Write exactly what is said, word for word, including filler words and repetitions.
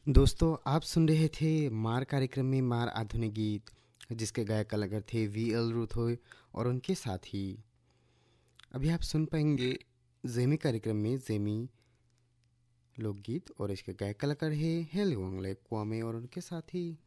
दोस्तों आप सुन रहे थे मार कार्यक्रम में मार आधुनिक गीत, जिसके गायक कलाकार थे वी एल रुथोय और उनके साथी। अभी आप सुन पाएंगे जेमी कार्यक्रम में जेमी लोकगीत और इसके गायक कलाकार है हेली वांगले क्वामे और उनके साथी।